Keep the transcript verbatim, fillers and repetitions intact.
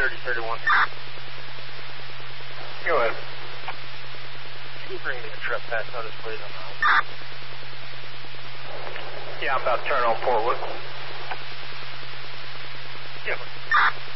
thirty thirty-one. Go ahead. Can you bring me a trespass notice, please, on the house? Yeah, I'm about to turn on Portwood. Yeah.